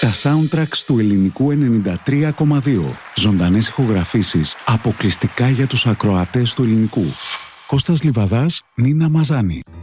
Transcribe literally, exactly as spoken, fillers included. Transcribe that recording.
Τα soundtracks του ελληνικού ενενήντα τρία κόμμα δύο. Ζωντανές ηχογραφήσεις αποκλειστικά για τους ακροατές του ελληνικού. Κώστας Λιβαδάς, Νίνα Μαζάνη.